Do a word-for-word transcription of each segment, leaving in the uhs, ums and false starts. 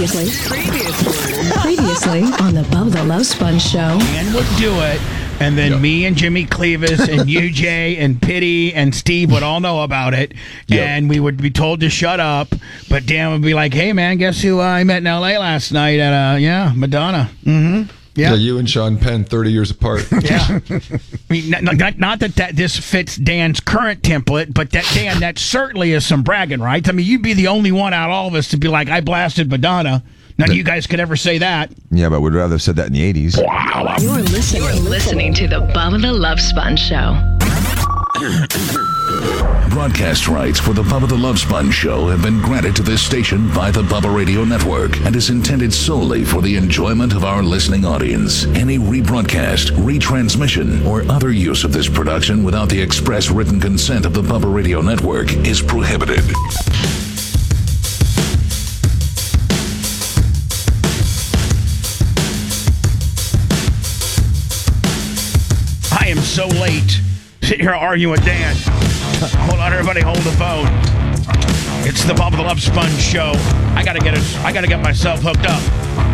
Previously. Previously. Previously on the Bubba the Love Sponge Show. Dan would do it, and then yep. me and Jimmy Clevis and U J and Pitty and Steve would all know about it, yep. and we would be told to shut up, but Dan would be like, hey, man, guess who uh, I met in L A last night at, uh, yeah, Madonna. Mm-hmm. Yeah. yeah, you and Sean Penn, thirty years apart. Yeah. I mean, not, not, not that, that this fits Dan's current template, but that, Dan, that certainly is some bragging rights. I mean, you'd be the only one out of all of us to be like, I blasted Madonna. None of you guys could ever say that. Yeah, but we'd rather have said that in the eighties. Wow. You're listening, You're listening to the Bubba the Love Sponge Show. Broadcast rights for the Bubba the Love Sponge Show have been granted to this station by the Bubba Radio Network and is intended solely for the enjoyment of our listening audience. Any rebroadcast, retransmission, or other use of this production without the express written consent of the Bubba Radio Network is prohibited. I am so late. Sitting here arguing with Dan. Hold on, everybody, hold the phone. It's the Bubba the Love Sponge Show. I gotta get it. I gotta get myself hooked up.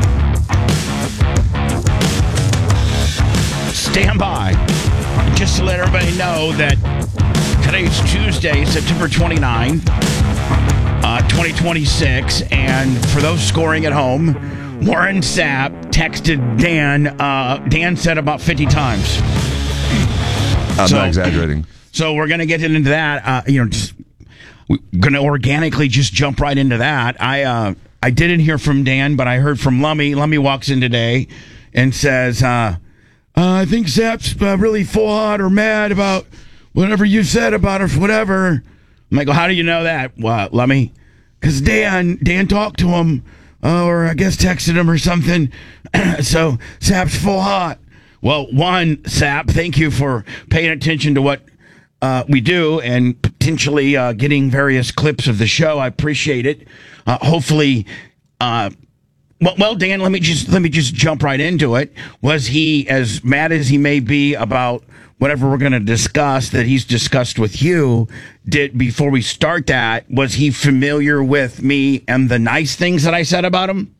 Stand by, just to let everybody know that today's Tuesday, September twenty-ninth, uh, twenty twenty-six, and for those scoring at home, Warren Sapp texted Dan. Uh, Dan said about fifty times. I'm so, not exaggerating. So we're going to get into that. Uh, you know, just we're going to organically just jump right into that. I uh, I didn't hear from Dan, but I heard from Lummy. Lummy walks in today and says, uh, uh, I think Sapp's uh, really full hot or mad about whatever you said about her, whatever. I'm like, well, how do you know that, what, Lummy? Because Dan, Dan talked to him, uh, or I guess texted him or something. So Sapp's full hot. Well, one, Sapp, thank you for paying attention to what uh, we do and potentially uh, getting various clips of the show. I appreciate it. Uh, hopefully, uh, well, well, Dan, let me just let me just jump right into it. Was he as mad as he may be about whatever we're going to discuss that he's discussed with you? Did before we start that, was he familiar with me and the nice things that I said about him?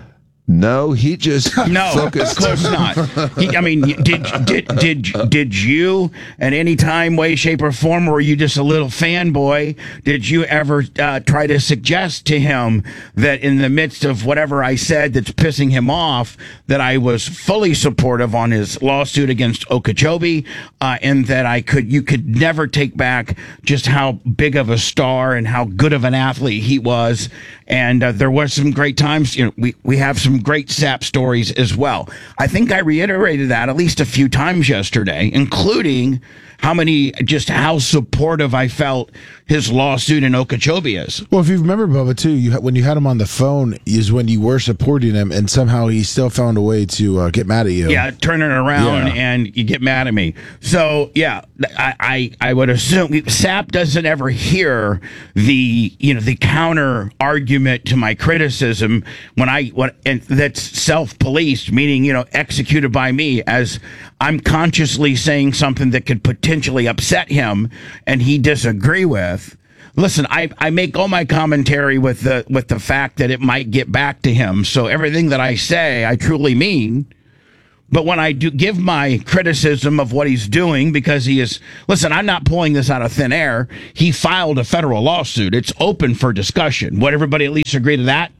No, he just no, focused. Of course not. He, I mean, did did did did you, at any time, way, shape, or form, or were you just a little fanboy? Did you ever uh, try to suggest to him that in the midst of whatever I said that's pissing him off, that I was fully supportive on his lawsuit against Okeechobee, uh, and that I could you could never take back just how big of a star and how good of an athlete he was, and uh, there was some great times. You know, we we have some great Sapp stories as well. I think I reiterated that at least a few times yesterday, including how many, just how supportive I felt his lawsuit in Okeechobee is. Well, if you remember, Bubba, too, you when you had him on the phone is when you were supporting him, and somehow he still found a way to uh, get mad at you. Yeah, turn it around, yeah. and you get mad at me. So, yeah, I, I, I would assume Sapp doesn't ever hear the, you know, the counter argument to my criticism when I, what, and that's self-policed, meaning, you know, executed by me, as I'm consciously saying something that could potentially upset him and he disagree with. Listen, I, I make all my commentary with the with the fact that it might get back to him. So everything that I say, I truly mean. But when I do give my criticism of what he's doing, because he is, listen, I'm not pulling this out of thin air. He filed a federal lawsuit. It's open for discussion. Would everybody at least agree to that?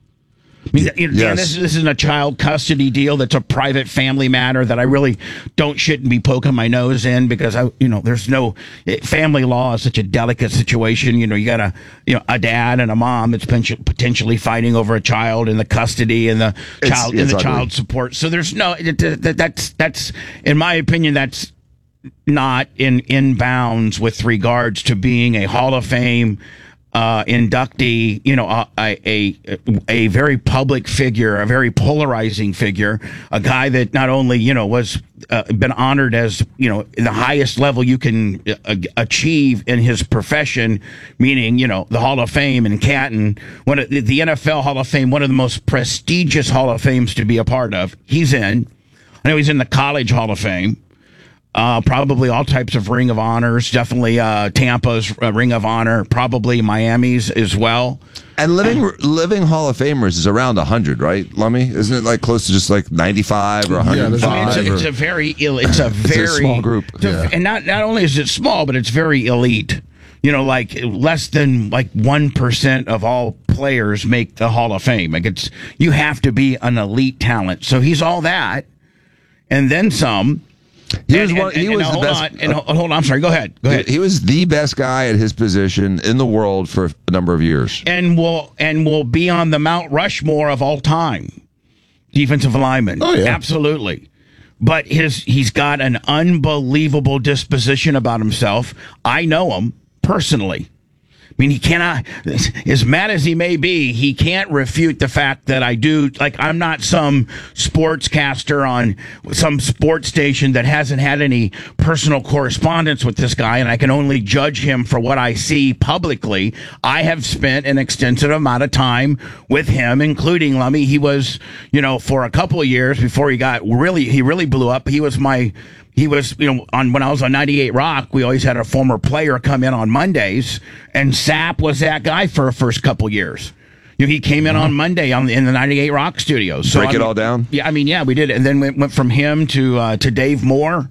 I mean, you know, yes. Dan, this, this isn't a child custody deal. That's a private family matter that I really don't shouldn't be poking my nose in, because I, you know, there's no family law is such a delicate situation. You know, you got a, you know, a dad and a mom that's potentially fighting over a child and the custody and the it's, child it's and the ugly. Child support. So there's no that, that's that's in my opinion that's not in in bounds with regards to being a Hall of Fame Uh, inductee, you know, a, a a very public figure, a very polarizing figure, a guy that not only, you know, was uh, been honored as, you know, the highest level you can uh, achieve in his profession, meaning, you know, the Hall of Fame in Canton, one of the N F L Hall of Fame, one of the most prestigious Hall of Fames to be a part of. He's in. I know he's in the College Hall of Fame. Uh, probably all types of Ring of Honors. Definitely uh, Tampa's uh, Ring of Honor. Probably Miami's as well. And living living Hall of Famers is around one hundred, right, Lummy? Isn't it like close to just like ninety-five or Yeah, there's one hundred five? I mean, it's, a, it's a very ill. It's a very a small group. it's a- Yeah. and not not only is it small, but it's very elite. You know, like less than like one percent of all players make the Hall of Fame. Like it's you have to be an elite talent. So he's all that, and then some. He was And- one. and- He and was now the hold best. on, and hold on. I'm sorry. Go ahead. Go ahead. He was the best guy at his position in the world for a number of years. and will and will be on the Mount Rushmore of all time. Defensive lineman. Oh, yeah. Absolutely. But his he's got an unbelievable disposition about himself. I know him personally. I mean, he cannot, as mad as he may be, he can't refute the fact that I do, like, I'm not some sportscaster on some sports station that hasn't had any personal correspondence with this guy, and I can only judge him for what I see publicly. I have spent an extensive amount of time with him, including Lummy. He was, you know, for a couple of years before he got really, he really blew up. He was my, He was, you know, on when I was on ninety-eight Rock, we always had a former player come in on Mondays, and Sapp was that guy for the first couple years. You know, he came in on Monday on the, in the ninety-eight Rock studios. So Break I it mean, all down? Yeah, I mean, yeah, we did, and then we went from him to uh, to Dave Moore,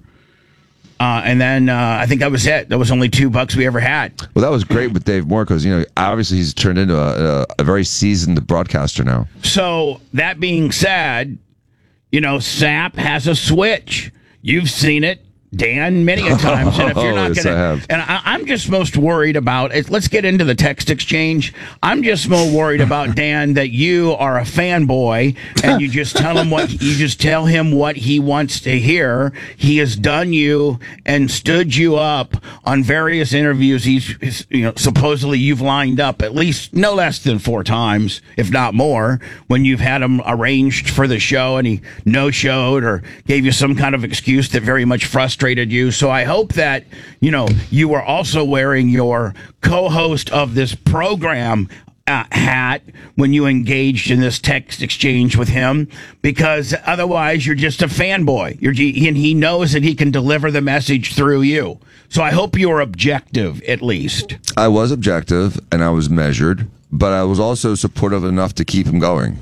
uh, and then uh, I think that was it. That was only two bucks we ever had. Well, that was great with Dave Moore because, you know, obviously he's turned into a, a, a very seasoned broadcaster now. So that being said, you know, Sapp has a switch. You've seen it, Dan, many a times. And if you're not Yes, going I have. to, and I, I'm just most worried about it. Let's get into the text exchange. I'm just more worried about Dan that you are a fanboy and you just tell him what you just tell him what he wants to hear. He has done you and stood you up on various interviews. He's, he's you know supposedly you've lined up at least no less than four times, if not more, when you've had him arranged for the show and he no showed or gave you some kind of excuse that very much frustrated you. So I hope that, you know, you are also wearing your co-host of this program uh, hat when you engaged in this text exchange with him, because otherwise you're just a fanboy. You're, and he knows that he can deliver the message through you. So I hope you're objective, at least. I was objective and I was measured, but I was also supportive enough to keep him going.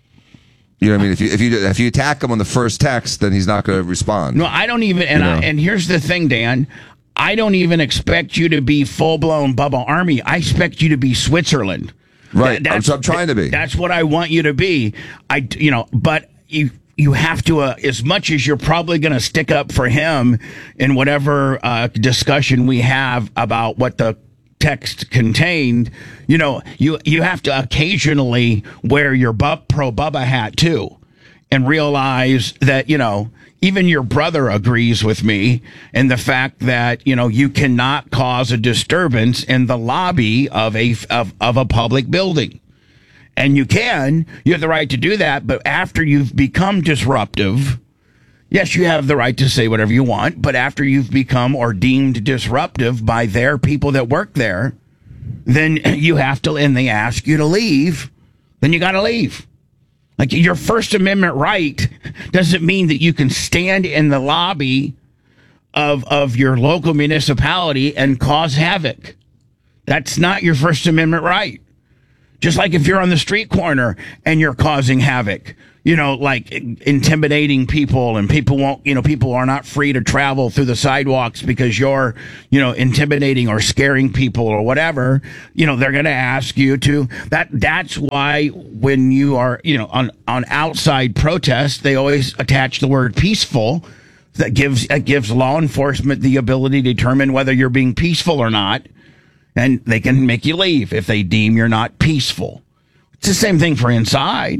You know what I mean? If you if you if you attack him on the first text, then he's not going to respond. No, I don't even. And You know. I, and here's the thing, Dan. I don't even expect you to be full blown Bubba Army. I expect you to be Switzerland. Right. That- That's what I'm trying to be. That's what I want you to be. I, you know, but you you have to, uh, as much as you're probably going to stick up for him in whatever uh, discussion we have about what the text contained, you know, you you have to occasionally wear your bu- pro Bubba hat too, and realize that, you know, even your brother agrees with me in the fact that, you know, you cannot cause a disturbance in the lobby of a of, of a public building. And you can, you have the right to do that, but after you've become disruptive, yes, you have the right to say whatever you want, but after you've become or deemed disruptive by their people that work there, then you have to, and they ask you to leave, then you got to leave. Like, your First Amendment right doesn't mean that you can stand in the lobby of of your local municipality and cause havoc. That's not your First Amendment right. Just like if you're on the street corner and you're causing havoc, you know, like intimidating people, and people won't, you know, people are not free to travel through the sidewalks because you're, you know, intimidating or scaring people or whatever, you know, they're going to ask you to, that, that's why when you are, you know, on, on outside protests, they always attach the word peaceful. That gives, that gives law enforcement the ability to determine whether you're being peaceful or not. And they can make you leave if they deem you're not peaceful. It's the same thing for inside.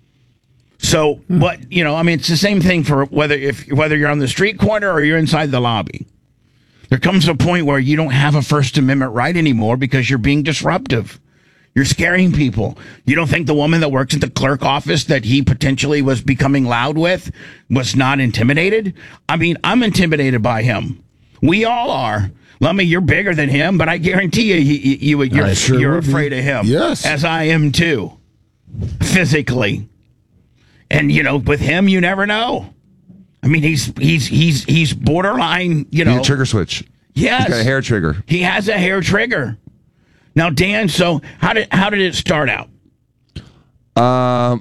So, what, you know, I mean, it's the same thing for whether if whether you're on the street corner or you're inside the lobby. There comes a point where you don't have a First Amendment right anymore because you're being disruptive. You're scaring people. You don't think the woman that works at the clerk office that he potentially was becoming loud with was not intimidated? I mean, I'm intimidated by him. We all are. Lummy, you're bigger than him, but I guarantee you, you, you, you you're, I sure you're would be. afraid of him. Yes. As I am too, physically. And, you know, with him, you never know. I mean, he's he's he's he's borderline. You know, He's a trigger switch. Yes, He's got a hair trigger. He has a hair trigger. Now, Dan. So how did how did it start out? Um,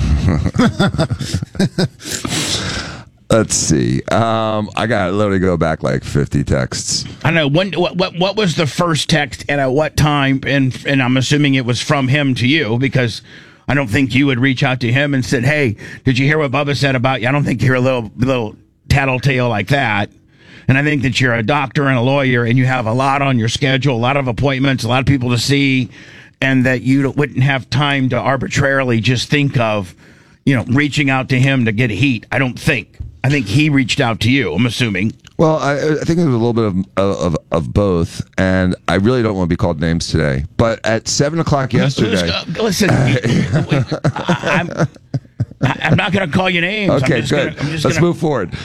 let's see. Um, I got to literally go back like fifty texts. I don't know. When, what, what what was the first text and at what time? And and I'm assuming it was from him to you because I don't think you would reach out to him and said, "Hey, did you hear what Bubba said about you?" I don't think you're a little little tattletale like that. And I think that you're a doctor and a lawyer and you have a lot on your schedule, a lot of appointments, a lot of people to see, and that you wouldn't have time to arbitrarily just think of, you know, reaching out to him to get heat. I don't think. I think he reached out to you, I'm assuming. Well, I, I think there was a little bit of, of of both, and I really don't want to be called names today. But at seven o'clock yesterday, listen, I'm, I'm not going to call you names. Okay, I'm just good. Gonna, I'm just Let's gonna, move forward.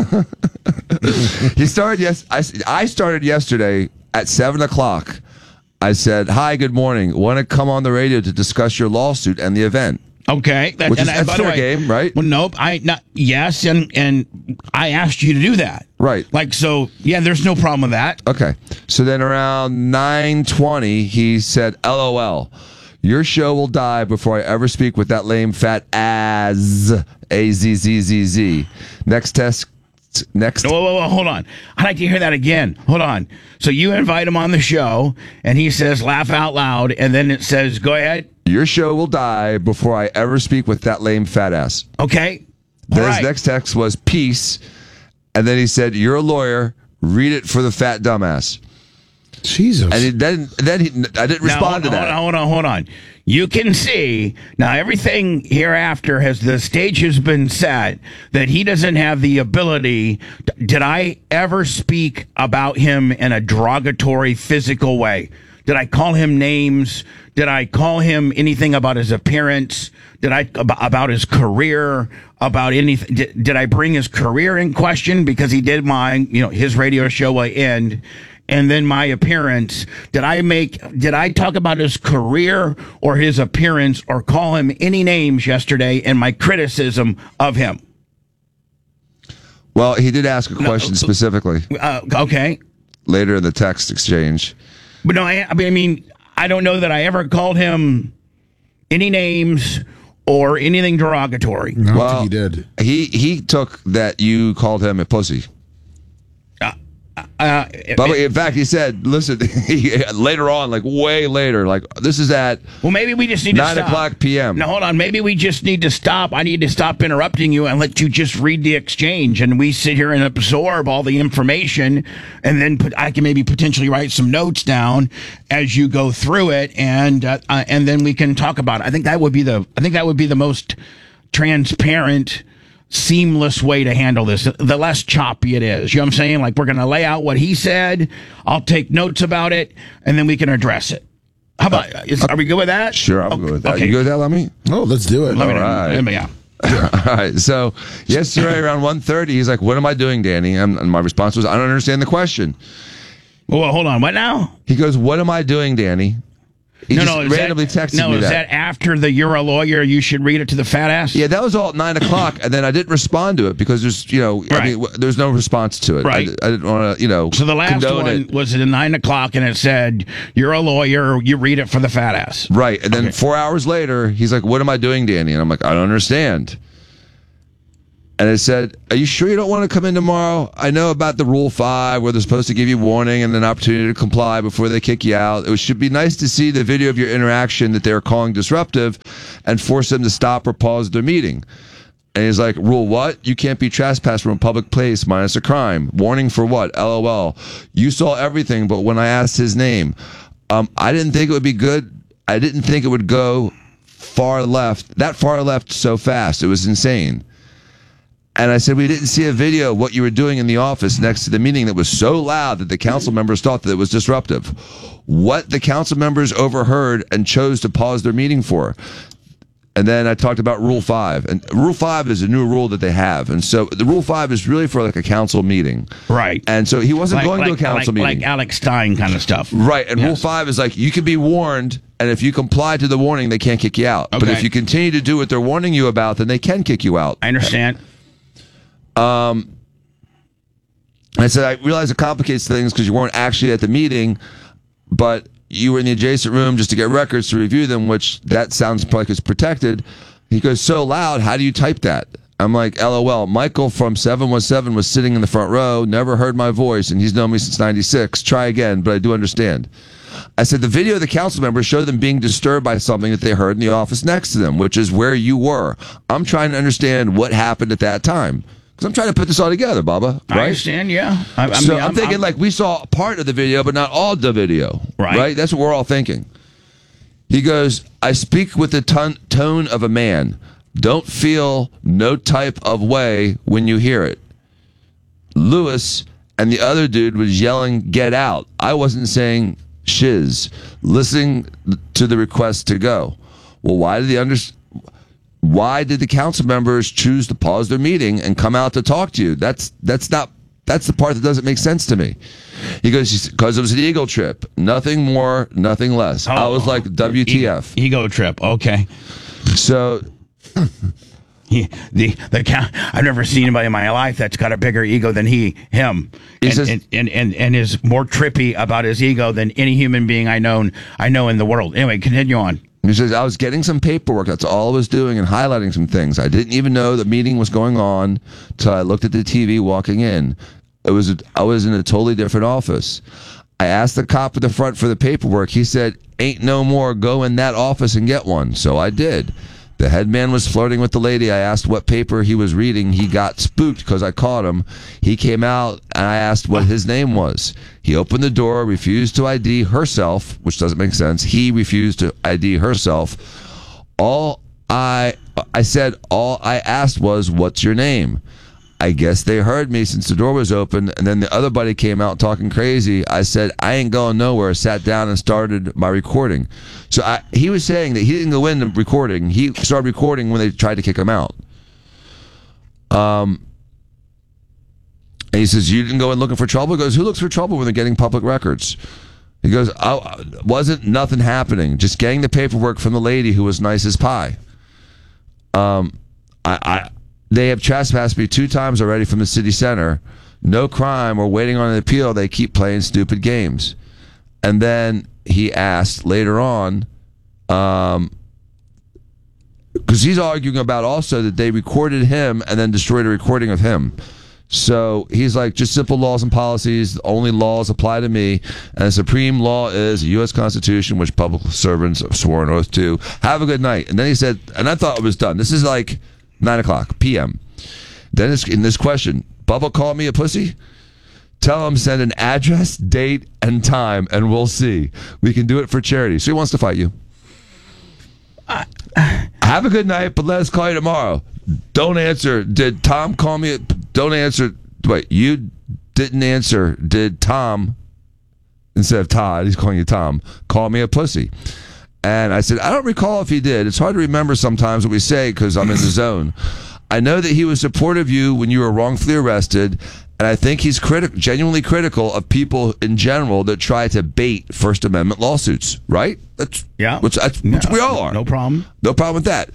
He started yes. I, I started yesterday at seven o'clock. I said, "Hi, good morning. Want to come on the radio to discuss your lawsuit and the event?" Okay, that, Which and is I, a by the fair way, game, right? Well, nope. I not yes, and and I asked you to do that, Right. Like so, yeah. There's no problem with that. Okay. So then around nine twenty, he said, "LOL. Your show will die before I ever speak with that lame fat ass." A Z Z Z Z. Next test. Next. Whoa, whoa, whoa, hold on. I'd like to hear that again. Hold on. So you invite him on the show, and he says, "Laugh out loud," and then it says, "Go ahead." Your show will die before I ever speak with that lame fat ass. Okay. Then All his right. next text was peace, and then he said, "You're a lawyer. Read it for the fat dumbass." Jesus. And he, then, then he, I didn't Now, respond hold to on, that. Hold on, hold on, hold on. You can see now everything hereafter has the stage has been set that he doesn't have the ability. Did I ever speak about him in a derogatory physical way? Did I call him names? Did I call him anything about his appearance? Did I about, about his career? About anything? Did, did I bring his career in question because he did my, you know, his radio show will end, and then my appearance? Did I make? Did I talk about his career or his appearance or call him any names yesterday in my criticism of him? Well, he did ask a question specifically Uh, okay, later in the text exchange. but no, I, I mean, I mean, I don't know that I ever called him any names or anything derogatory. I don't Well, think he did. He he took that you called him a pussy. Uh, But in fact, he said, "Listen." He, later on, like way later, like this is at well, maybe we just need to nine stop. o'clock p m. Now, hold on. Maybe we just need to stop. I need to stop interrupting you and let you just read the exchange, and we sit here and absorb all the information, and then put, I can maybe potentially write some notes down as you go through it, and uh, uh, and then we can talk about it. I think that would be the. I think that would be the most transparent, seamless way to handle this, the less choppy it is. You know what I'm saying? Like, we're going to lay out what he said. I'll take notes about it, and then we can address it. How about, is, are we good with that? Sure, I'm Okay. good with that. Okay. You good with that, Lemmy? Oh, let's do it. Let me All know. right. Let me out. All right. So yesterday around one thirty, he's like, "What am I doing, Danny?" And and my response was, "I don't understand the question." Well, hold on. What now? He goes, "What am I doing, Danny?" He no, just no. is randomly that, texted no, me is that. that after the "you're a lawyer, you should read it to the fat ass"? Yeah, that was all at nine o'clock, and then I didn't respond to it because there's, you know, I Right. mean, w- there's no response to it. Right. I, I didn't want to, you know, So the last condone one it. was at nine o'clock, and it said, "You're a lawyer, you read it for the fat ass." Right, and then Okay. four hours later, he's like, "What am I doing, Danny?" And I'm like, "I don't understand." And I said, "Are you sure you don't want to come in tomorrow? I know about the Rule five where they're supposed to give you warning and an opportunity to comply before they kick you out. It should be nice to see the video of your interaction that they're calling disruptive and force them to stop or pause their meeting." And he's like, "Rule what? You can't be trespassed from a public place minus a crime. Warning for what? LOL. You saw everything, but when I asked his name, um, I didn't think it would be good. I didn't think it would go far left, that far left so fast. It was insane." And I said, "We didn't see a video of what you were doing in the office next to the meeting that was so loud that the council members thought that it was disruptive. What the council members overheard and chose to pause their meeting for." And then I talked about Rule five. And Rule five is a new rule that they have. And so the Rule five is really for like a council meeting. Right. And so he wasn't Like, going like, to a council like, meeting. like Alex Stein kind of stuff. Right, and Yes. Rule five is like, you can be warned, and if you comply to the warning, they can't kick you out. But Okay. if you continue to do what they're warning you about, then they can kick you out. I understand. Um, I said, I realize it complicates things because you weren't actually at the meeting, but you were in the adjacent room just to get records to review them, which that sounds like it's protected. He goes, so loud, how do you type that? I'm like, LOL, Michael from seven one seven was sitting in the front row, never heard my voice, and he's known me since ninety-six. Try again, but I do understand. I said, the video of the council members showed them being disturbed by something that they heard in the office next to them, which is where you were. I'm trying to understand what happened at that time. Because I'm trying to put this all together, Bubba. Right? I understand, yeah. I, I so mean, I'm, I'm thinking I'm, like we saw part of the video, but not all the video. Right. Right? That's what we're all thinking. He goes, I speak with the ton- tone of a man. Don't feel no type of way when you hear it. Lewis and the other dude was yelling, get out. I wasn't saying shiz. Listening to the request to go. Well, why did the under- why did the council members choose to pause their meeting and come out to talk to you? That's that's not that's the part that doesn't make sense to me. He goes, because it was an ego trip. Nothing more, nothing less. Oh, I was like, W T F. E- ego trip, okay. So He, the the count, I've never seen anybody in my life that's got a bigger ego than he him, He and, says- and, and, and and is more trippy about his ego than any human being I know I know in the world. Anyway, continue on. He says, I was getting some paperwork. That's all I was doing and highlighting some things. I didn't even know the meeting was going on till I looked at the T V walking in. It was a, I was in a totally different office. I asked the cop at the front for the paperwork. He said, ain't no more. Go in that office and get one. So I did. The head man was flirting with the lady. I asked what paper he was reading. He got spooked because I caught him. He came out, and I asked what his name was. He opened the door, refused to I D herself, which doesn't make sense. He refused to I D herself. All I I said, all I asked was, what's your name? I guess they heard me since the door was open, and then the other buddy came out talking crazy. I said, I ain't going nowhere, sat down and started my recording. So I, he was saying that he didn't go into recording. He started recording when they tried to kick him out. Um, and he says, you didn't go in looking for trouble? He goes, who looks for trouble when they're getting public records? He goes, oh, wasn't nothing happening, just getting the paperwork from the lady who was nice as pie. Um, I... I They have trespassed me two times already from the city center. No crime. We're waiting on an appeal. They keep playing stupid games. And then he asked later on, um, because he's arguing about also that they recorded him and then destroyed a recording of him. So he's like, just simple laws and policies. The only laws apply to me. And the supreme law is the U S Constitution, which public servants have sworn oath to. Have a good night. And then he said, and I thought it was done. This is like nine o'clock p.m. Then it's in this question, Bubba called me a pussy? Tell him send an address, date, and time, and we'll see. We can do it for charity. So he wants to fight you. Uh, Have a good night, but let us call you tomorrow. Don't answer. Did Tom call me? A, don't answer. Wait, you didn't answer. Did Tom, instead of Todd, he's calling you Tom, call me a pussy? And I said, I don't recall if he did. It's hard to remember sometimes what we say because I'm in the zone. I know that he was supportive of you when you were wrongfully arrested, and I think he's criti- genuinely critical of people in general that try to bait First Amendment lawsuits, right? That's, yeah. Which, that's, yeah. which we all are. No problem. No problem with that.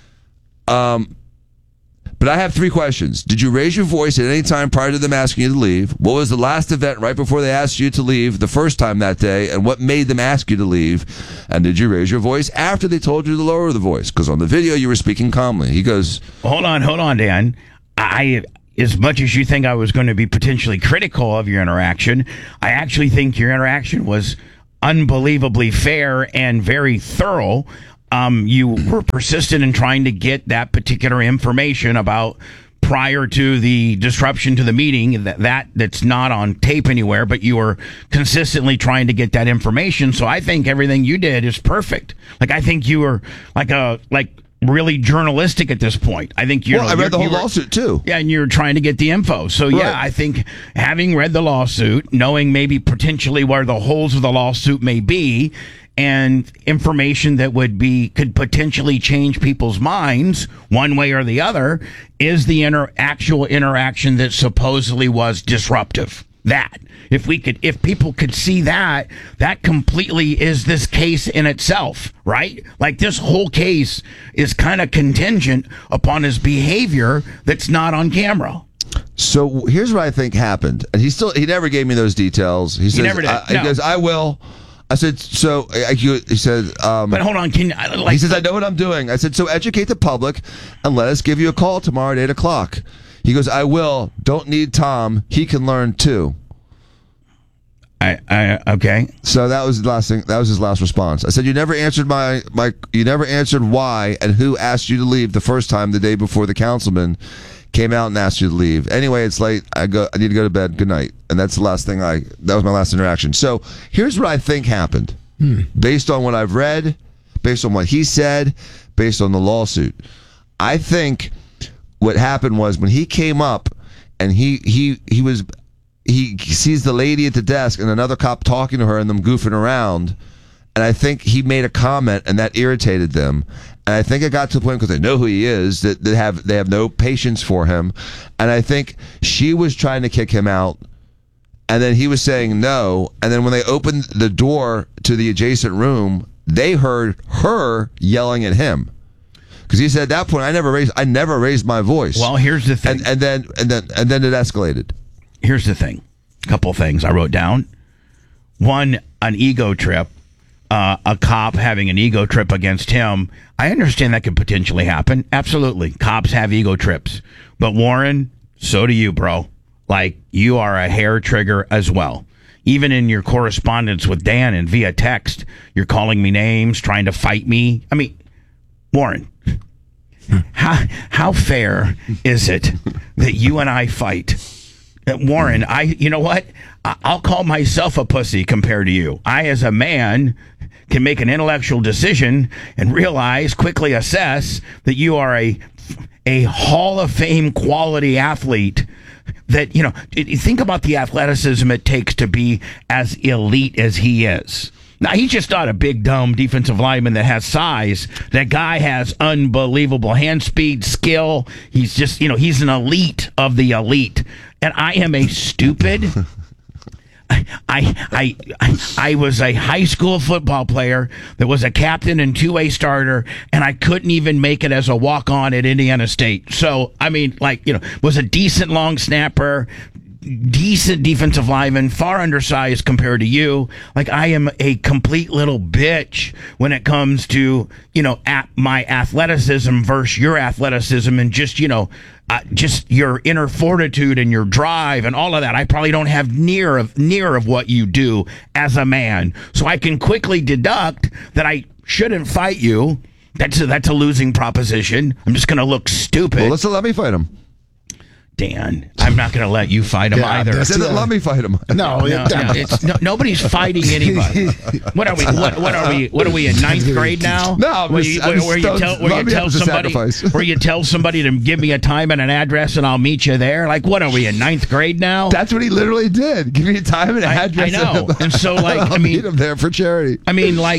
Um, but I have three questions. Did you raise your voice at any time prior to them asking you to leave? What was the last event right before they asked you to leave the first time that day? And what made them ask you to leave? And did you raise your voice after they told you to lower the voice? Because on the video, you were speaking calmly. He goes, hold on, hold on, Dan. I, as much as you think I was going to be potentially critical of your interaction, I actually think your interaction was unbelievably fair and very thorough. Um, you were persistent in trying to get that particular information about prior to the disruption to the meeting, that, that that's not on tape anywhere, but you were consistently trying to get that information. So I think everything you did is perfect. Like, I think you were like a, like really journalistic at this point. I think you well, know, I read the whole were, lawsuit too. Yeah. And you're trying to get the info. So yeah, right. I think having read the lawsuit, knowing maybe potentially where the holes of the lawsuit may be, and information that would be could potentially change people's minds one way or the other is the inter- actual interaction that supposedly was disruptive. That if we could, if people could see that, that completely is this case in itself, right? Like this whole case is kind of contingent upon his behavior that's not on camera. So here's what I think happened, and he still he never gave me those details. He says, never did. I, No. He goes, I will. I said, so I, he said, um, But hold on, can I- like he says, I know what I'm doing. I said, so educate the public and let us give you a call tomorrow at eight o'clock. He goes, I will. Don't need Tom. He can learn too. I, I okay. So that was the last thing. That was his last response. I said, you never answered my my. You never answered why and who asked you to leave the first time the day before the councilman came out and asked you to leave. Anyway, it's late. I go. I need to go to bed. Good night. And that's the last thing I. That was my last interaction. So here's what I think happened, hmm. based on what I've read, based on what he said, based on the lawsuit. I think what happened was when he came up and he he he was he sees the lady at the desk and another cop talking to her and them goofing around, and I think he made a comment and that irritated them. And I think it got to the point, because they know who he is, that they have they have no patience for him. And I think she was trying to kick him out, and then he was saying no. And then when they opened the door to the adjacent room, they heard her yelling at him, because he said at that point, I never raised I never raised my voice. Well, here's the thing. And, and then and then and then it escalated. Here's the thing. A couple of things I wrote down. One, an ego trip. Uh, a cop having an ego trip against him. I understand that could potentially happen. Absolutely. Cops have ego trips. But Warren, so do you, bro. Like, you are a hair trigger as well. Even in your correspondence with Dan and via text, you're calling me names, trying to fight me. I mean, Warren, how, how fair is it that you and I fight? Uh, Warren, I, you know what? I, I'll call myself a pussy compared to you. I, as a man, can make an intellectual decision and realize, quickly assess that you are a a Hall of Fame quality athlete. That, you know, think about the athleticism it takes to be as elite as he is. Now, he's just not a big, dumb defensive lineman that has size. That guy has unbelievable hand speed, skill. He's just, you know, he's an elite of the elite. And I am a stupid... I, I I I was a high school football player that was a captain and two-way starter, and I couldn't even make it as a walk-on at Indiana State. So, I mean, like, you know, was a decent long snapper, decent defensive lineman, far undersized compared to you. Like, I am a complete little bitch when it comes to, you know, at my athleticism versus your athleticism, and just, you know, uh, just your inner fortitude and your drive and all of that. I probably don't have near of near of what you do as a man. So I can quickly deduct that I shouldn't fight you. That's a, that's a losing proposition. I'm just going to look stupid. Well, let's let me fight him. Dan, I'm not going to let you fight him Yeah, either. I said, let me fight him. No, No, no, it's, no, nobody's fighting anybody. What are we? What, what are we? What are we in ninth grade now? No, I'm where just- you, I'm where, just where you don't- tell where let you me tell have the somebody sacrifice. where you tell somebody to give me a time and an address and I'll meet you there. Like, what are we in ninth grade now? That's what he literally did. Give me a time and an I- address. I know. And so, like, I'll I mean- meet him there for charity. I mean, like.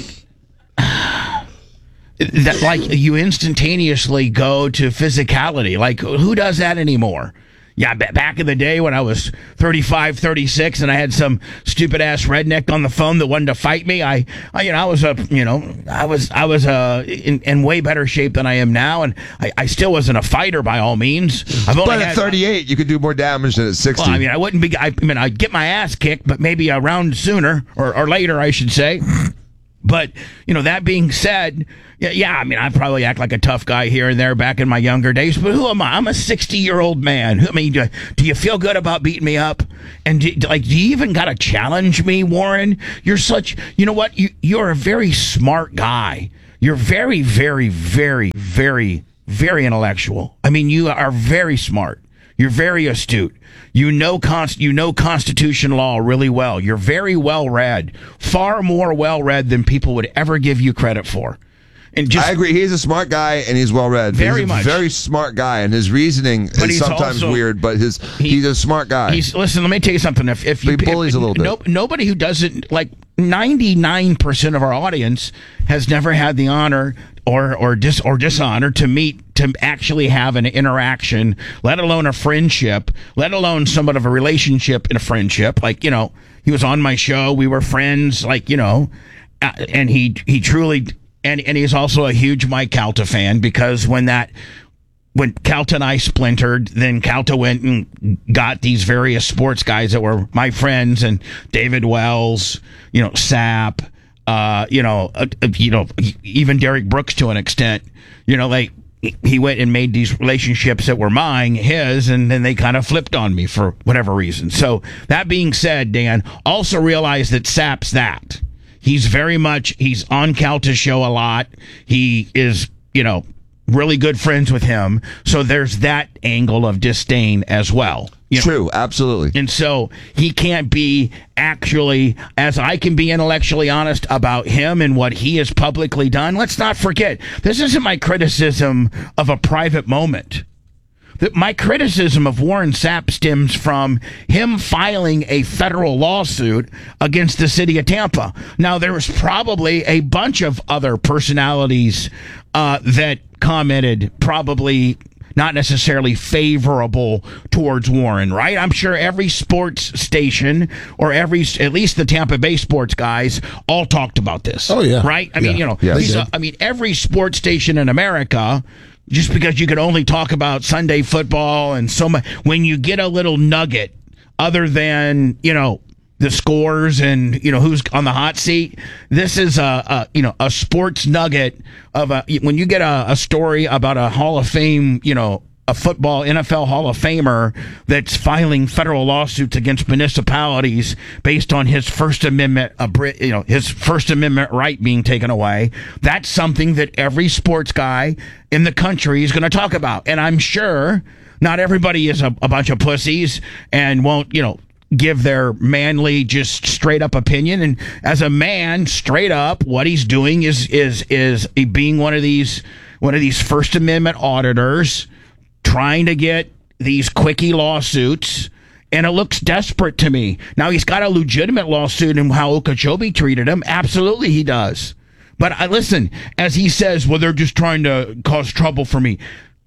That, like, you instantaneously go to physicality. Like, who does that anymore? Yeah, b- back in the day when I was thirty-five, thirty-six, and I had some stupid ass redneck on the phone that wanted to fight me. I, I you know, I was a, you know, I was, I was uh, in, in way better shape than I am now, and I, I still wasn't a fighter by all means. I've only But at had, thirty-eight, you could do more damage than at sixty. well, I mean, I wouldn't be. I, I mean, I'd get my ass kicked, but maybe a round sooner or, or later, I should say. But, you know, that being said, yeah, yeah, I mean, I probably act like a tough guy here and there back in my younger days, but who am I? I'm a sixty-year-old man. I mean, do, do you feel good about beating me up? And, do, like, do you even got to challenge me, Warren? You're such, you know what? You, you're a very smart guy. You're very, very, very, very, very intellectual. I mean, you are very smart. You're very astute. You know const- you know Constitution law really well. You're very well read, far more well read than people would ever give you credit for. And just I agree. He's a smart guy and he's well read. Very he's a much. very smart guy, and his reasoning But is he's sometimes also- weird. But his he- he's a smart guy. He's, listen, let me tell you something. If if you He bullies if, a little bit. no, nobody who doesn't, like, ninety-nine percent of our audience has never had the honor or or dis or dishonor to meet, to actually have an interaction, let alone a friendship, let alone somewhat of a relationship in a friendship. Like, you know, he was on my show, we were friends, like, you know, uh, and he he truly, and and he's also a huge Mike Calta fan, because when that when Calta and I splintered, then Calta went and got these various sports guys that were my friends, and David Wells, you know, Sapp, uh, you know, uh, you know, even Derek Brooks to an extent, you know, like he went and made these relationships that were mine, his, and then they kind of flipped on me for whatever reason. So that being said, Dan, also realize that Sapp's that. He's very much, he's on Calta's show a lot. He is, you know, really good friends with him. So there's that angle of disdain as well. You know? True, absolutely. And so he can't be actually, as I can be intellectually honest about him and what he has publicly done. Let's not forget, this isn't my criticism of a private moment. That my criticism of Warren Sapp stems from him filing a federal lawsuit against the city of Tampa. Now, there was probably a bunch of other personalities uh, that commented, probably not necessarily favorable towards Warren, right? I'm sure every sports station or every, at least the Tampa Bay sports guys, all talked about this. Oh, yeah. Right? I mean, Yeah. you know, Yeah, these they are- did. I mean, every sports station in America, just because you could only talk about Sunday football and so much, when you get a little nugget other than, you know, the scores and, you know, who's on the hot seat, this is a, a you know, a sports nugget of a, when you get a, a story about a Hall of Fame, you know, a football N F L Hall of Famer that's filing federal lawsuits against municipalities based on his First Amendment, uh, you know, his First Amendment right being taken away. That's something that every sports guy in the country is going to talk about. And I'm sure not everybody is a, a bunch of pussies and won't, you know, give their manly, just straight up opinion. And as a man, straight up, what he's doing is is is being one of these one of these First Amendment auditors, trying to get these quickie lawsuits, and it looks desperate to me. Now, he's got a legitimate lawsuit in how Okeechobee treated him. Absolutely, he does. But I listen, as he says, well, they're just trying to cause trouble for me.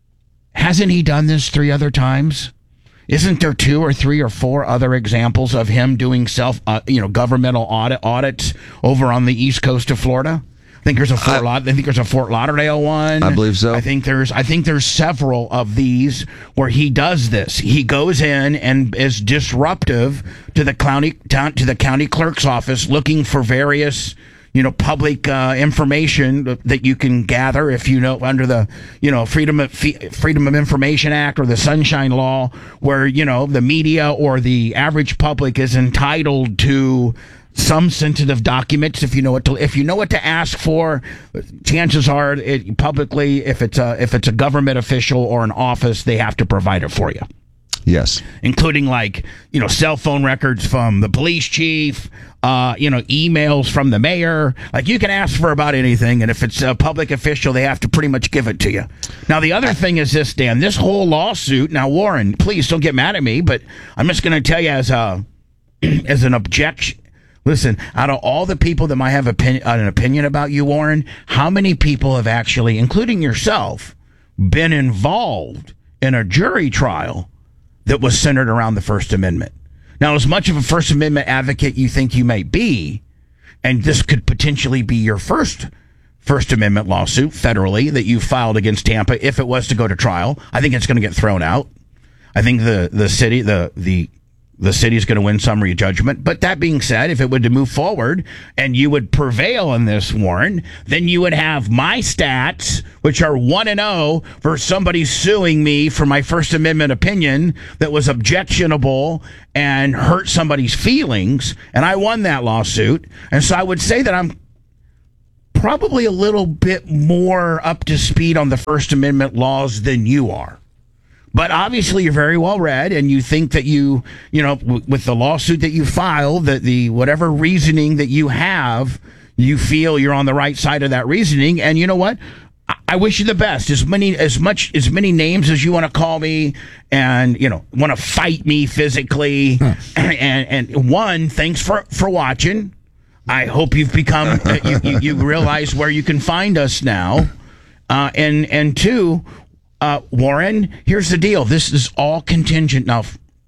Hasn't he done this three other times? Isn't there two or three or four other examples of him doing self, uh, you know, governmental audit audits over on the east coast of Florida? I think there's a Fort. I, Laud- I think there's a Fort Lauderdale one. I believe so. I think there's. I think there's several of these where he does this. He goes in and is disruptive to the county town to the county clerk's office, looking for various, you know, public uh, information that you can gather if you know under the, you know, Freedom of Freedom of Information Act or the Sunshine Law, where, you know, the media or the average public is entitled to some sensitive documents. If you know what to if you know what to ask for, chances are it, publicly, if it's a if it's a government official or an office, they have to provide it for you. Yes. Including, like, you know, cell phone records from the police chief, uh, you know, emails from the mayor. Like, you can ask for about anything, and if it's a public official, they have to pretty much give it to you. Now, the other thing is this, Dan, this whole lawsuit, now, Warren, please don't get mad at me, but I'm just going to tell you as a as an objection. Listen, out of all the people that might have opinion, an opinion about you, Warren, how many people have actually, including yourself, been involved in a jury trial that was centered around the First Amendment? Now, as much of a First Amendment advocate you think you may be, and this could potentially be your first First Amendment lawsuit federally that you filed against Tampa, if it was to go to trial, I think it's going to get thrown out. I think the, the city, the, the, the city's going to win summary judgment. But that being said, if it were to move forward and you would prevail in this, Warren, then you would have my stats, which are one and oh, for somebody suing me for my First Amendment opinion that was objectionable and hurt somebody's feelings. And I won that lawsuit. And so I would say that I'm probably a little bit more up to speed on the First Amendment laws than you are. But obviously, you're very well read, and you think that you, you know, w- with the lawsuit that you filed, that the whatever reasoning that you have, you feel you're on the right side of that reasoning. And you know what? I, I wish you the best. As many, as much, as many names as you want to call me, and you know, want to fight me physically. Huh. And and one, thanks for for watching. I hope you've become uh, you, you you realize where you can find us now, uh, and and two. Uh, Warren, here's the deal. This is all contingent. Now,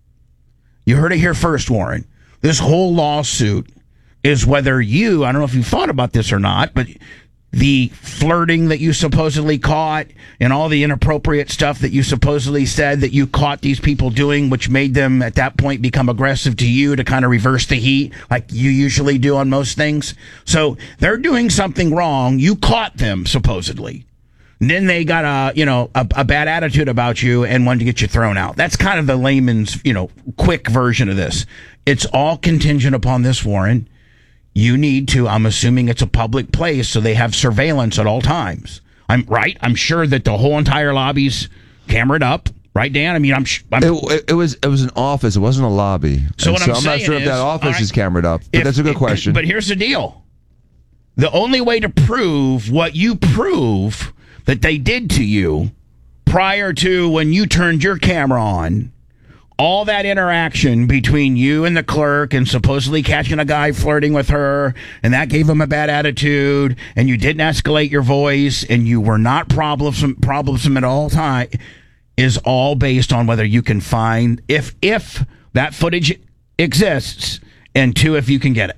you heard it here first, Warren. This whole lawsuit is whether you, I don't know if you thought about this or not, but the flirting that you supposedly caught and all the inappropriate stuff that you supposedly said that you caught these people doing, which made them at that point become aggressive to you to kind of reverse the heat like you usually do on most things. So they're doing something wrong. You caught them supposedly. And then they got a, you know, a, a bad attitude about you and wanted to get you thrown out. That's kind of the layman's, you know, quick version of this. It's all contingent upon this, Warren. You need to, I'm assuming it's a public place, so they have surveillance at all times. I'm right. I'm sure that the whole entire lobby's cameraed up. Right, Dan? I mean, I'm. I'm it, it was it was an office. It wasn't a lobby. So and what so I'm, I'm saying not sure is, if that office right, is cameraed up. But if, that's a good question. But here's the deal: the only way to prove what you prove that they did to you prior to when you turned your camera on, all that interaction between you and the clerk and supposedly catching a guy flirting with her, and that gave him a bad attitude, and you didn't escalate your voice, and you were not problemsome, problemsome at all time, is all based on whether you can find, if if that footage exists, and two, if you can get it.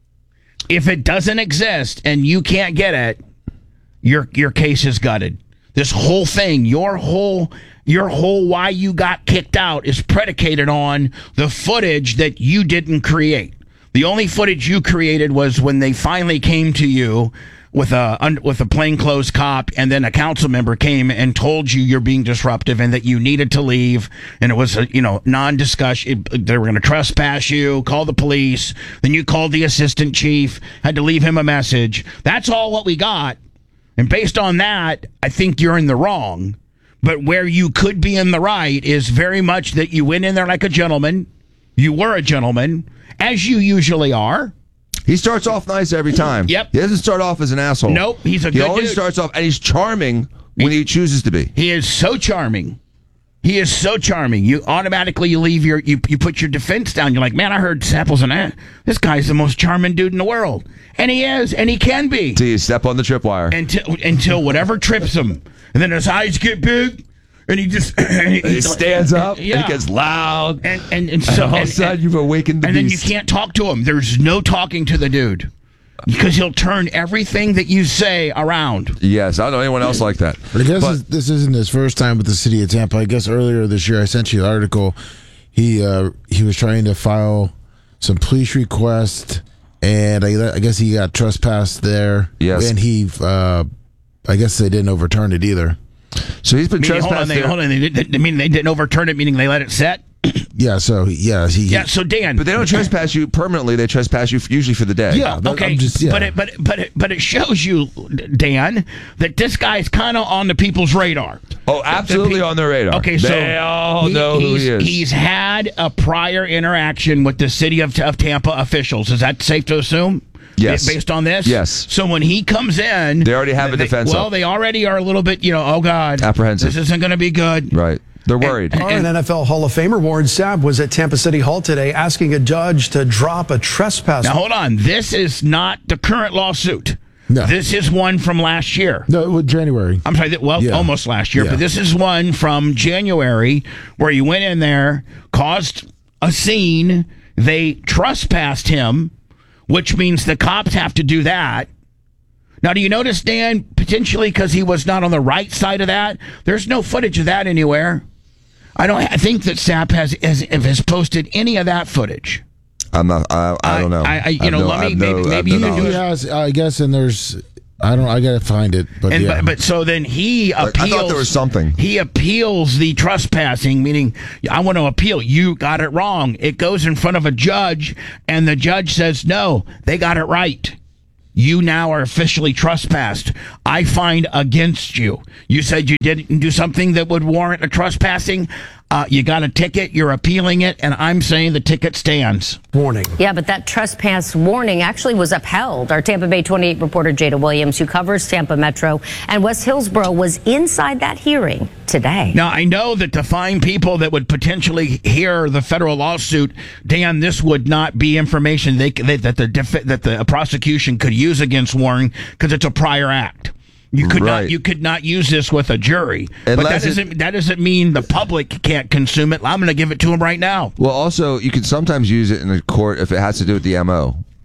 If it doesn't exist and you can't get it, your your case is gutted. This whole thing, your whole your whole why you got kicked out is predicated on the footage that you didn't create. The only footage you created was when they finally came to you with a with a plainclothes cop, and then a council member came and told you you're being disruptive and that you needed to leave, and it was a you know non-discussion. They were going to trespass you, call the police. Then you called the assistant chief, had to leave him a message. That's all what we got. And based on that, I think you're in the wrong. But where you could be in the right is very much that you went in there like a gentleman. You were a gentleman, as you usually are. He starts off nice every time. Yep. He doesn't start off as an asshole. Nope, he's a he good always dude. starts off, and he's charming when he chooses to be. He is so charming. He is so charming. You automatically you leave your you you put your defense down. You're like, man, I heard Sapples and that. This guy's the most charming dude in the world, and he is, and he can be. See, you step on the tripwire until until whatever trips him, and then his eyes get big, and he just and he, he stands up. Yeah. And he gets loud, and and, and so and all and, of a sudden and, you've awakened the and beast. then you can't talk to him. There's no talking to the dude. Because he'll turn everything that you say around. Yes, I don't know anyone else like that. But I guess But- this isn't his first time with the city of Tampa. I guess earlier this year I sent you an article. He uh, he was trying to file some police request, and I, I guess he got trespassed there. Yes. And he, uh, I guess they didn't overturn it either. So he's been Meaning, hold on, trespassed they, there. hold on. They didn't, I mean, they didn't overturn it, meaning they let it set? Yeah, so, yeah. He, Yeah, so Dan. But they don't trespass you permanently. They trespass you usually for the day. Yeah, but Okay, I'm just, yeah. but it, but it, but it, but it shows you, Dan, that this guy's kind of on the people's radar. Oh, absolutely The pe- on their radar. Okay, so they all he- know who he's, he is. He's had a prior interaction with the city of, of Tampa officials. Is that safe to assume? Yes. Based on this? Yes. So when he comes in... They already have a they- defense Well, up. they already are a little bit, you know, oh, God. Apprehensive. This isn't going to be good. Right. They're worried. And- Current N F L Hall of Famer Warren Sapp was at Tampa City Hall today asking a judge to drop a trespass. Now, hold on. This is not the current lawsuit. No. This is one from last year. No, with January. I'm sorry, that- well, Yeah. almost last year, Yeah. but this is one from January where you went in there, caused a scene, they trespassed him, which means the cops have to do that. Now, do you notice, Dan, potentially because he was not on the right side of that, there's no footage of that anywhere. I don't I think that Sapp has, has has posted any of that footage. I'm not. I, I don't know. I- I- you have know, no- let me- I have no- maybe- I have maybe no you can do knowledge. it. He has, I guess, and there's, I don't, I gotta find it, but And yeah. but, but so then he Like, I appeals. thought there was something. He appeals the trespassing, meaning I want to appeal. You got it wrong. It goes in front of a judge, and the judge says no, they got it right. You now are officially trespassed. I find against you. You said you didn't do something that would warrant a trespassing. Uh, you got a ticket. You're appealing it, and I'm saying the ticket stands. Warning. Yeah, but that trespass warning actually was upheld. Our Tampa Bay twenty-eight reporter Jada Williams, who covers Tampa Metro and West Hillsborough, was inside that hearing today. Now, I know that to find people that would potentially hear the federal lawsuit, Dan, this would not be information they, they, that the def- that the prosecution could use against Warren because it's a prior act. You could Right. not you could not use this with a jury. but that Unless it- doesn't that doesn't mean the public can't consume it. I'm going to give it to him right now. Well, also, you can sometimes use it in a court if it has to do with the M O.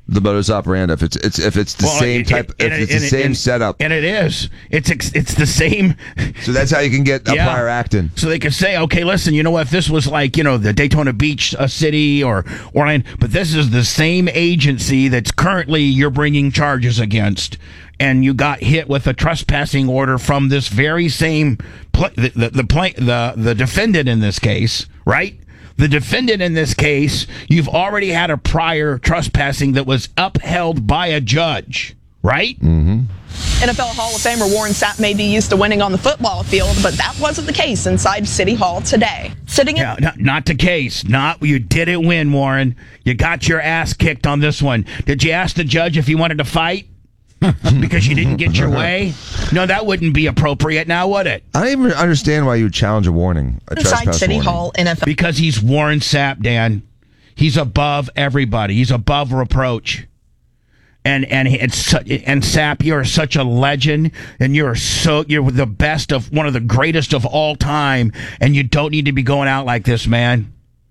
the modus operandi. If it's it's if it's the Well, same it- type, it- if and it's it- the and- same and- setup, and it is. It's ex- it's the same. so that's how you can get a Yeah. prior act in. So they could say, okay, listen, you know what? If this was like, you know, the Daytona Beach uh, city or Orlando, but this is the same agency that's currently you're bringing charges against, and you got hit with a trespassing order from this very same pl- the the the, pla- the the defendant in this case, right? The defendant in this case, you've already had a prior trespassing that was upheld by a judge, right? Mm-hmm. N F L Hall of Famer Warren Sapp may be used to winning on the football field, but that wasn't the case inside City Hall today. Sitting in Yeah, not, not the case. Not you didn't win, Warren. You got your ass kicked on this one. Did you ask the judge if he wanted to fight? Because you didn't get your way? No, that wouldn't be appropriate now, would it? I don't even understand why you would challenge a warning, a inside trespass City warning. Hall, N F L. Because he's Warren Sapp, Dan. He's above everybody. He's above reproach. And and it's su- and Sapp, you're such a legend, and you're so you're the best of one of the greatest of all time, and you don't need to be going out like this, man.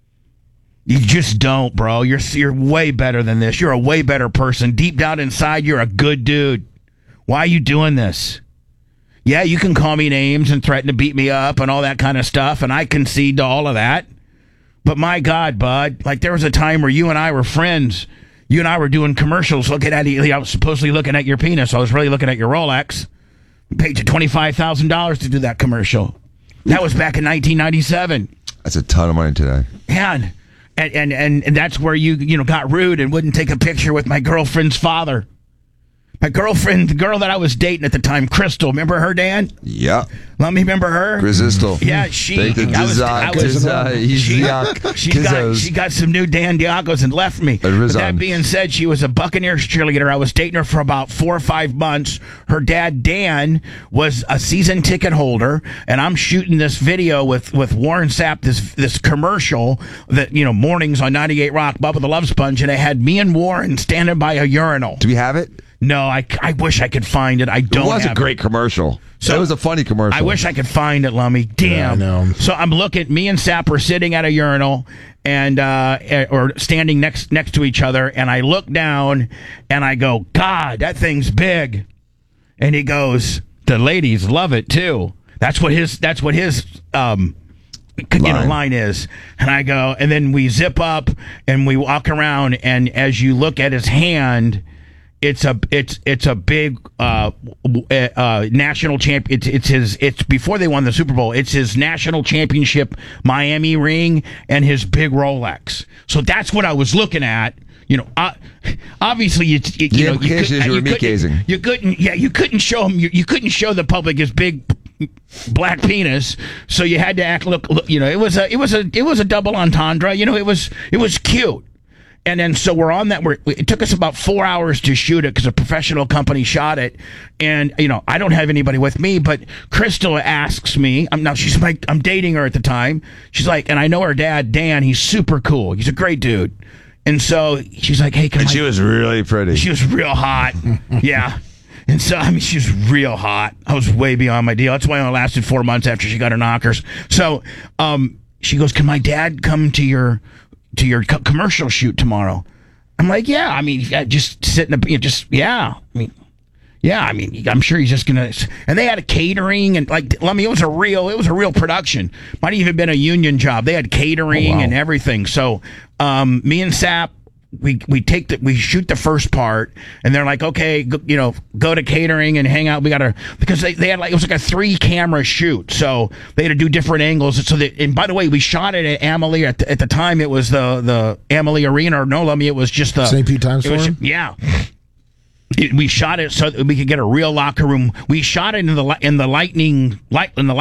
You just don't, bro. You're you're way better than this. You're a way better person. Deep down inside, you're a good dude. Why are you doing this? Yeah, you can call me names and threaten to beat me up and all that kind of stuff, and I concede to all of that. But my God, bud, like there was a time where you and I were friends. You and I were doing commercials looking at you. I was supposedly looking at your penis. I was really looking at your Rolex. I paid you twenty-five thousand dollars to do that commercial. That was back in nineteen ninety-seven. That's a ton of money today. Man. And, and and and that's where you you know got rude and wouldn't take a picture with my girlfriend's father. My girlfriend, the girl that I was dating at the time, Crystal. Remember her, Dan? Yeah. Let me remember her. Crystal. Yeah, she. Take the I was, Dizak, I was, Dizak, she, Dizak, she got Kizzos. she got some new Dan Diagos and left me. But Rizan. that being said, she was a Buccaneers cheerleader. I was dating her for about four or five months. Her dad Dan was a season ticket holder, and I'm shooting this video with, with Warren Sapp, this this commercial that you know mornings on ninety-eight Rock, Bubba the Love Sponge, and it had me and Warren standing by a urinal. Do we have it? No, I, I wish I could find it. I don't. It was have a great it. commercial. So it was a funny commercial. I wish I could find it, Lummy. Damn. Yeah, I know. So I'm looking. Me and Sapp are sitting at a urinal, and uh, or standing next next to each other, and I look down, and I go, God, that thing's big. And he goes, the ladies love it too. That's what his. That's what his. Um, you know, Line. line is. And I go, and then we zip up and we walk around, and as you look at his hand. It's a it's it's a big uh, uh, national champ. It's it's his. It's before they won the Super Bowl. It's his national championship Miami ring and his big Rolex. So that's what I was looking at. You know, uh, obviously, you, you, The you know, you, implication is you were couldn't- meat-gazing. you couldn't. Yeah, you couldn't show him. You, you couldn't show the public his big black penis. So you had to act. Look, look. You know, it was a it was a it was a double entendre. You know, it was it was cute. And then, so we're on that. We're, it took us about four hours to shoot it because a professional company shot it. And, you know, I don't have anybody with me, but Crystal asks me, I'm now she's like, I'm dating her at the time. She's like, and I know her dad, Dan, he's super cool. He's a great dude. And so she's like, hey, can And I? she was really pretty. She was real hot. Yeah. And so, I mean, she was real hot. I was way beyond my deal. That's why I only lasted four months after she got her knockers. So, um, she goes, can my dad come to your, to your co- commercial shoot tomorrow? I'm like, yeah, I mean, yeah, just sit in a, you know, just, yeah. I mean, yeah, I mean, I'm sure he's just going to, and they had a catering and like, I mean, it was a real, it was a real production. Might have even been a union job. They had catering Oh, wow. and everything. So, um, me and Sapp, we we take the we shoot the first part, and they're like, okay, go, you know, go to catering and hang out. We got to because they, they had like it was like a three camera shoot, so they had to do different angles. So that and by the way, we shot it at Amalie at the, at the time. It was the the Amalie Arena or no, let me. It was just the Saint Pete Times it was- Forum? Yeah. It, we shot it so that we could get a real locker room. We shot it in the li- in the lightning light in the